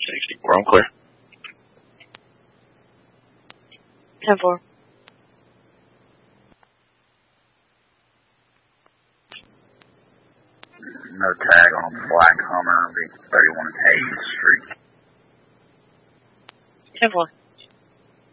60. We're on clear. 10-4. No tag on black Hummer, 31 Hayes Street. 10-4.